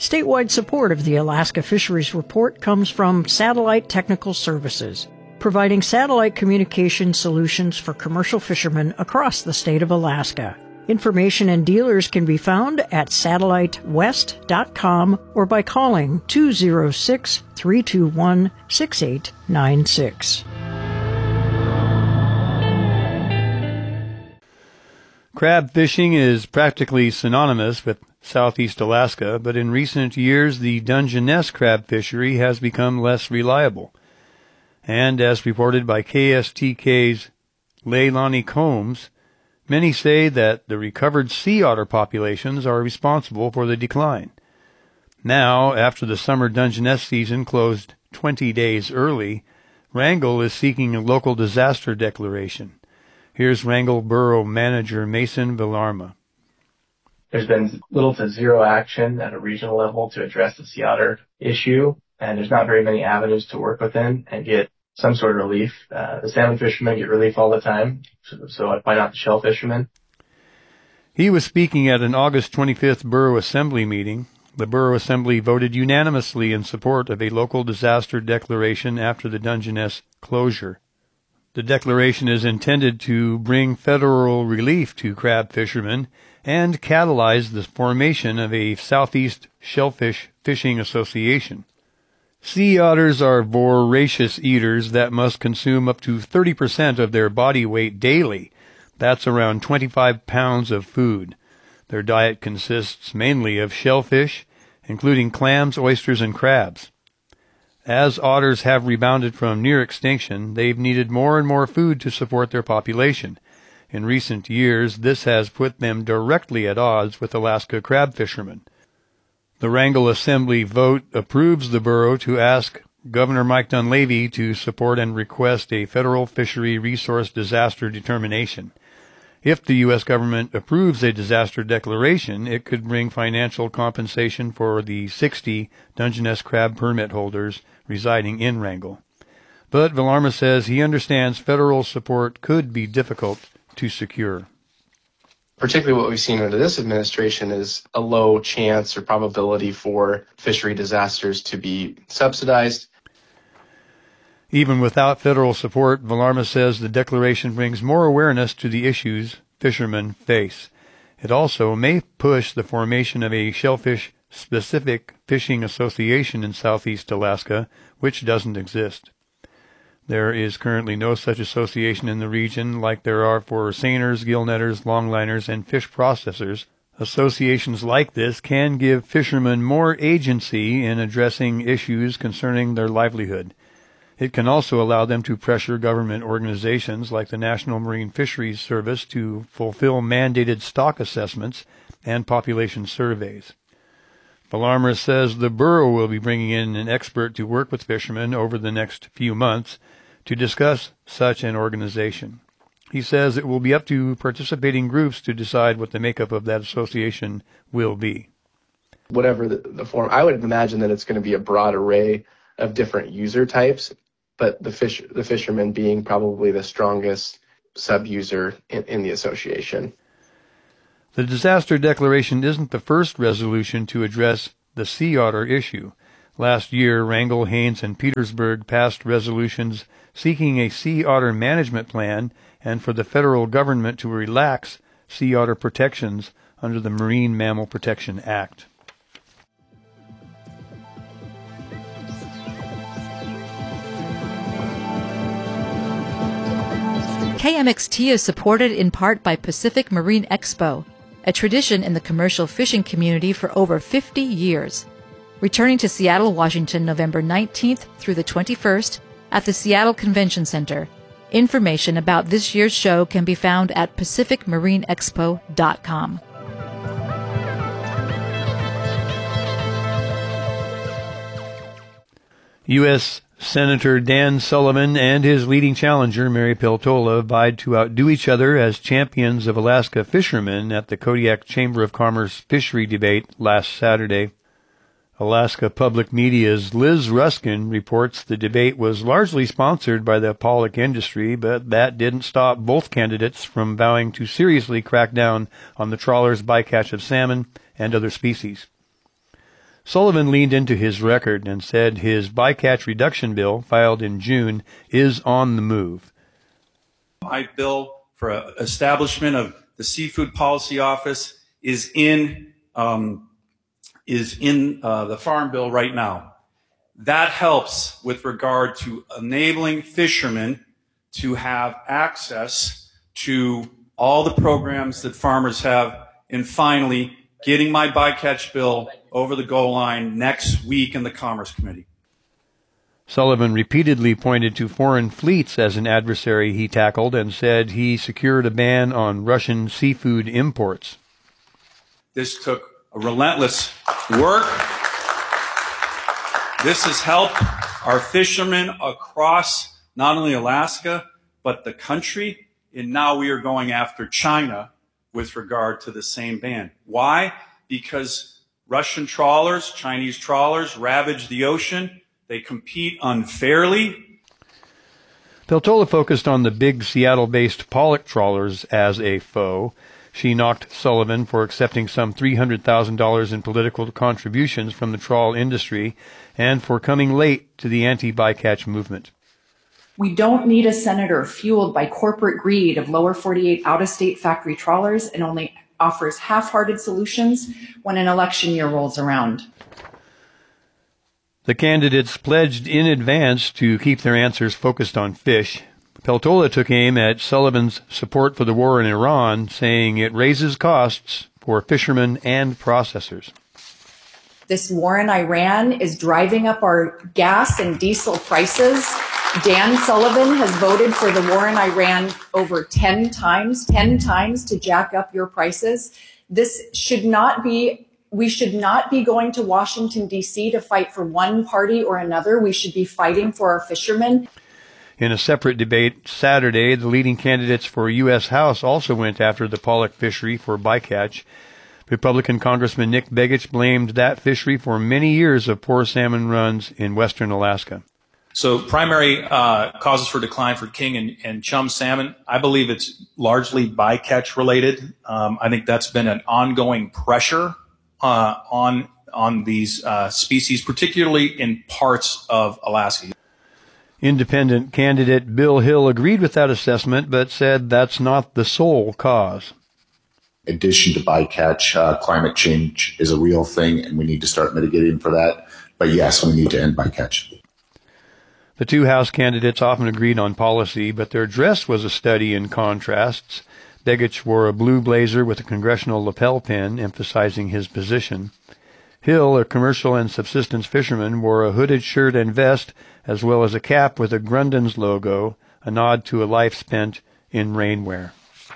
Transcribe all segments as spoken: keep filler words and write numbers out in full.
Statewide support of the Alaska Fisheries Report comes from Satellite Technical Services, providing satellite communication solutions for commercial fishermen across the state of Alaska. Information and dealers can be found at satellite west dot com or by calling two oh six, three two one, six eight nine six. Crab fishing is practically synonymous with southeast Alaska, but in recent years the Dungeness crab fishery has become less reliable. And as reported by K S T K's Leilani Combs, many say that the recovered sea otter populations are responsible for the decline. Now, after the summer Dungeness season closed twenty days early, Wrangell is seeking a local disaster declaration. Here's Wrangell Borough Manager Mason Villarma. There's been little to zero action at a regional level to address the sea otter issue, and there's not very many avenues to work within and get some sort of relief. Uh, the salmon fishermen get relief all the time, so, so why not the shell fishermen? He was speaking at an August twenty-fifth Borough Assembly meeting. The Borough Assembly voted unanimously in support of a local disaster declaration after the Dungeness closure. The declaration is intended to bring federal relief to crab fishermen and catalyze the formation of a Southeast Shellfish Fishing Association. Sea otters are voracious eaters that must consume up to thirty percent of their body weight daily. That's around twenty-five pounds of food. Their diet consists mainly of shellfish, including clams, oysters, and crabs. As otters have rebounded from near extinction, they've needed more and more food to support their population. In recent years, this has put them directly at odds with Alaska crab fishermen. The Wrangell Assembly vote approves the borough to ask Governor Mike Dunleavy to support and request a federal fishery resource disaster determination. If the U S government approves a disaster declaration, it could bring financial compensation for the sixty Dungeness crab permit holders residing in Wrangell. But Villarma says he understands federal support could be difficult to secure. Particularly what we've seen under this administration is a low chance or probability for fishery disasters to be subsidized. Even without federal support, Villarma says the declaration brings more awareness to the issues fishermen face. It also may push the formation of a shellfish-specific fishing association in southeast Alaska, which doesn't exist. There is currently no such association in the region like there are for seiners, gillnetters, longliners, and fish processors. Associations like this can give fishermen more agency in addressing issues concerning their livelihood. It can also allow them to pressure government organizations like the National Marine Fisheries Service to fulfill mandated stock assessments and population surveys. Villarma says the borough will be bringing in an expert to work with fishermen over the next few months to discuss such an organization. He says it will be up to participating groups to decide what the makeup of that association will be. Whatever the, the form, I would imagine that it's going to be a broad array of different user types, but the fish, the fishermen being probably the strongest sub-user in, in the association. The disaster declaration isn't the first resolution to address the sea otter issue. Last year, Wrangell, Haines, and Petersburg passed resolutions seeking a sea otter management plan and for the federal government to relax sea otter protections under the Marine Mammal Protection Act. K M X T is supported in part by Pacific Marine Expo, a tradition in the commercial fishing community for over fifty years. Returning to Seattle, Washington, November nineteenth through the twenty-first at the Seattle Convention Center. Information about this year's show can be found at pacific marine expo dot com. U S Senator Dan Sullivan and his leading challenger, Mary Peltola, vied to outdo each other as champions of Alaska fishermen at the Kodiak Chamber of Commerce fishery debate last Saturday. Alaska Public Media's Liz Ruskin reports the debate was largely sponsored by the pollock industry, but that didn't stop both candidates from vowing to seriously crack down on the trawler's bycatch of salmon and other species. Sullivan leaned into his record and said his bycatch reduction bill, filed in June, is on the move. My bill for establishment of the Seafood Policy Office is in um, is in uh, the Farm Bill right now. That helps with regard to enabling fishermen to have access to all the programs that farmers have, and finally getting my bycatch bill over the goal line next week in the Commerce Committee. Sullivan repeatedly pointed to foreign fleets as an adversary he tackled and said he secured a ban on Russian seafood imports. This took a relentless work. This has helped our fishermen across not only Alaska, but the country. And now we are going after China with regard to the same ban. Why? Because Russian trawlers, Chinese trawlers ravage the ocean. They compete unfairly. Peltola focused on the big Seattle-based pollock trawlers as a foe. She knocked Sullivan for accepting some three hundred thousand dollars in political contributions from the trawl industry and for coming late to the anti-bycatch movement. We don't need a senator fueled by corporate greed of lower forty-eight out-of-state factory trawlers and only offers half-hearted solutions when an election year rolls around. The candidates pledged in advance to keep their answers focused on fish. Peltola took aim at Sullivan's support for the war in Iran, saying it raises costs for fishermen and processors. This war in Iran is driving up our gas and diesel prices. Dan Sullivan has voted for the war in Iran over ten times, ten times to jack up your prices. This should not be, we should not be going to Washington, D C to fight for one party or another. We should be fighting for our fishermen. In a separate debate Saturday, the leading candidates for U S House also went after the pollock fishery for bycatch. Republican Congressman Nick Begich blamed that fishery for many years of poor salmon runs in western Alaska. So primary uh, causes for decline for king and, and chum salmon, I believe it's largely bycatch related. Um, I think that's been an ongoing pressure uh, on on these uh, species, particularly in parts of Alaska. Independent candidate Bill Hill agreed with that assessment, but said that's not the sole cause. In addition to bycatch, uh, climate change is a real thing, and we need to start mitigating for that. But yes, we need to end bycatch. The two House candidates often agreed on policy, but their dress was a study in contrasts. Begich wore a blue blazer with a congressional lapel pin, emphasizing his position. Hill, a commercial and subsistence fisherman, wore a hooded shirt and vest, as well as a cap with a Grundens logo, a nod to a life spent in rainwear.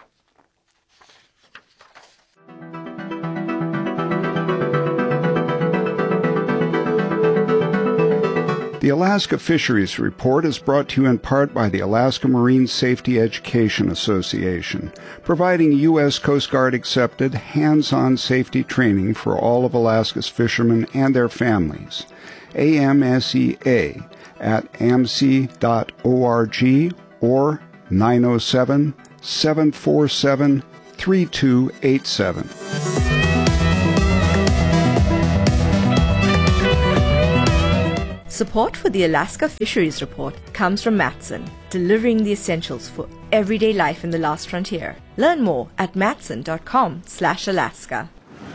The Alaska Fisheries Report is brought to you in part by the Alaska Marine Safety Education Association, providing U S Coast Guard accepted hands-on safety training for all of Alaska's fishermen and their families. A M S E A at A M S E dot org or nine oh seven, seven four seven, three two eight seven. Support for the Alaska Fisheries Report comes from Matson, delivering the essentials for everyday life in the last frontier. Learn more at matson dot com slash Alaska.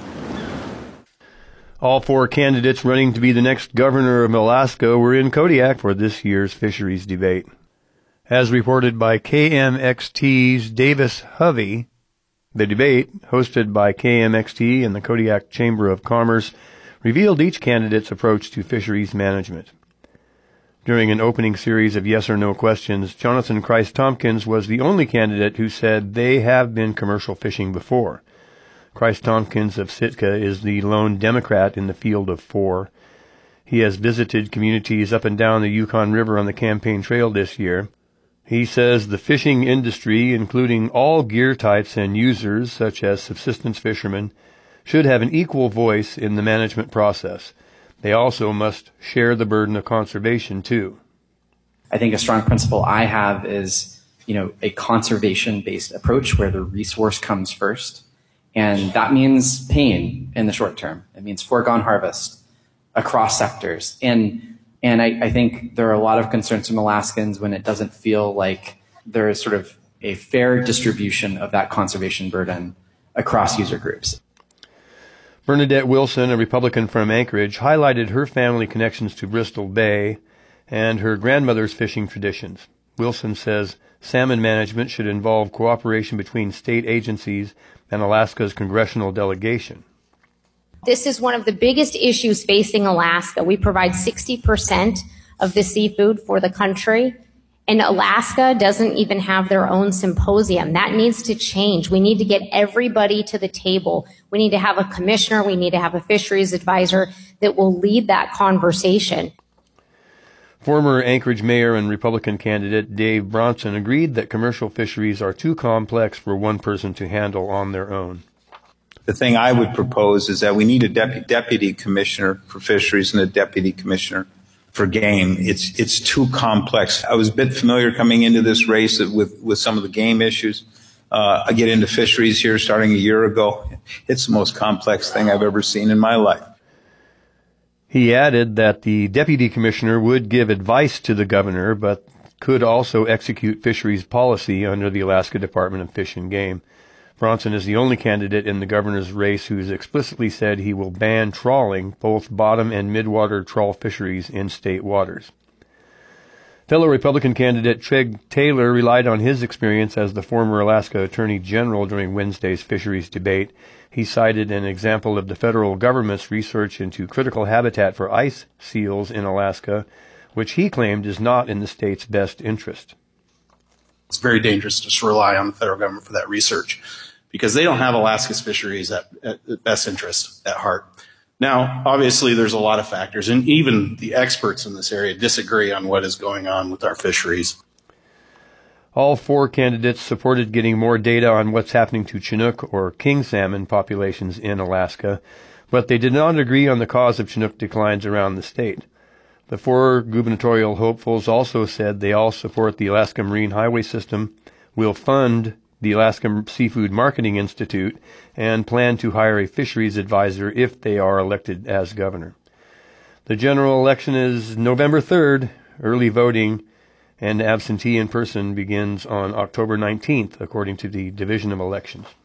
All four candidates running to be the next governor of Alaska were in Kodiak for this year's fisheries debate. As reported by K M X T's Davis Hovey, the debate, hosted by K M X T and the Kodiak Chamber of Commerce, revealed each candidate's approach to fisheries management. During an opening series of yes or no questions, Jonathan Christ Tompkins was the only candidate who said they have been commercial fishing before. Christ Tompkins of Sitka is the lone Democrat in the field of four. He has visited communities up and down the Yukon River on the campaign trail this year. He says the fishing industry, including all gear types and users, such as subsistence fishermen, should have an equal voice in the management process. They also must share the burden of conservation, too. I think a strong principle I have is, you know, a conservation-based approach where the resource comes first. And that means pain in the short term. It means foregone harvest. across sectors. And and I, I think there are a lot of concerns from Alaskans when it doesn't feel like there is sort of a fair distribution of that conservation burden across user groups. Bernadette Wilson, a Republican from Anchorage, highlighted her family connections to Bristol Bay and her grandmother's fishing traditions. Wilson says salmon management should involve cooperation between state agencies and Alaska's congressional delegation. This is one of the biggest issues facing Alaska. We provide sixty percent of the seafood for the country, and Alaska doesn't even have their own symposium. That needs to change. We need to get everybody to the table. We need to have a commissioner. We need to have a fisheries advisor that will lead that conversation. Former Anchorage mayor and Republican candidate Dave Bronson agreed that commercial fisheries are too complex for one person to handle on their own. The thing I would propose is that we need a deputy, deputy commissioner for fisheries and a deputy commissioner for game. It's it's too complex. I was a bit familiar coming into this race with, with some of the game issues. Uh, I get into fisheries here starting a year ago. It's the most complex thing I've ever seen in my life. He added that the deputy commissioner would give advice to the governor, but could also execute fisheries policy under the Alaska Department of Fish and Game. Bronson is the only candidate in the governor's race who has explicitly said he will ban trawling, both bottom and midwater trawl fisheries in state waters. Fellow Republican candidate Treg Taylor relied on his experience as the former Alaska Attorney General during Wednesday's fisheries debate. He cited an example of the federal government's research into critical habitat for ice seals in Alaska, which he claimed is not in the state's best interest. It's very dangerous to just rely on the federal government for that research, because they don't have Alaska's fisheries at, at best interest at heart. Now, obviously, there's a lot of factors, and even the experts in this area disagree on what is going on with our fisheries. All four candidates supported getting more data on what's happening to Chinook or king salmon populations in Alaska, but they did not agree on the cause of Chinook declines around the state. The four gubernatorial hopefuls also said they all support the Alaska Marine Highway System, will fund the Alaska Seafood Marketing Institute, and plan to hire a fisheries advisor if they are elected as governor. The general election is November third. Early voting and absentee in person begins on October nineteenth, according to the Division of Elections.